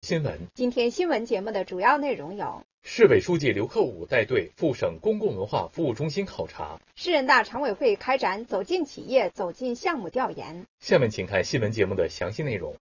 新闻。 今天新闻节目的主要内容有： 市委书记刘克武带队赴省公共文化服务中心考察； 市人大常委会开展走进企业、走进项目调研。 下面请看新闻节目的详细内容。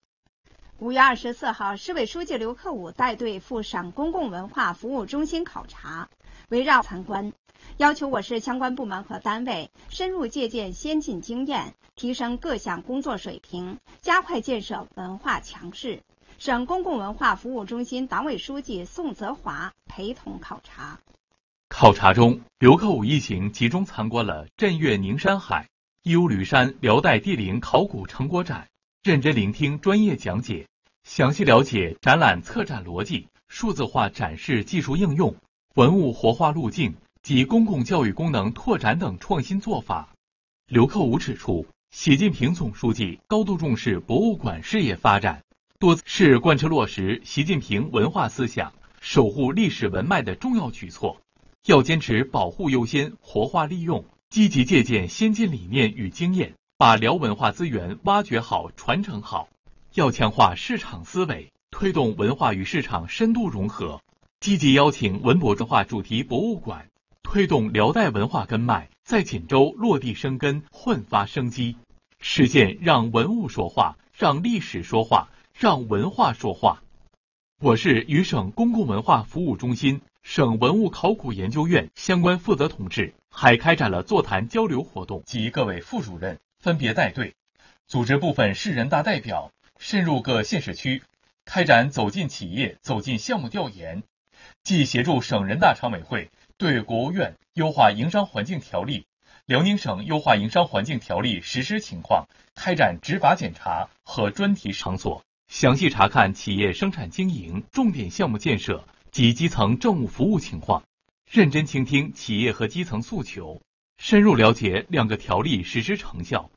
5月24号，市委书记刘克武带队赴省公共文化服务中心考察，围绕参观，要求我市相关部门和单位深入借鉴先进经验，提升各项工作水平，加快建设文化强市。省公共文化服务中心党委书记宋泽华陪同考察。 考察中，刘克武一行集中参观了镇岳宁山海、义乌吕山辽代帝陵考古成果展，认真聆听专业讲解，详细了解展览策展逻辑、数字化展示技术应用、文物活化路径及公共教育功能拓展等创新做法。刘克武指出，习近平总书记高度重视博物馆事业发展，多次是贯彻落实习近平文化思想、守护历史文脉的重要举措。要坚持保护优先、活化利用，积极借鉴先进理念与经验，把辽文化资源挖掘好、传承好。要强化市场思维，推动文化与市场深度融合，积极邀请文博文化主题博物馆，推动辽代文化根脉在锦州落地生根、焕发生机，实现让文物说话、让历史说话、让文化说话。我市与省公共文化服务中心、省文物考古研究院相关负责同志还开展了座谈交流活动， 及各位副主任分别带队，组织部分市人大代表深入各县市区，开展走进企业、走进项目调研，既协助省人大常委会对国务院优化营商环境条例、辽宁省优化营商环境条例实施情况开展执法检查和专题场所，详细查看企业生产经营、重点项目建设及基层政务服务情况，认真倾听企业和基层诉求，深入了解两个条例实施成效，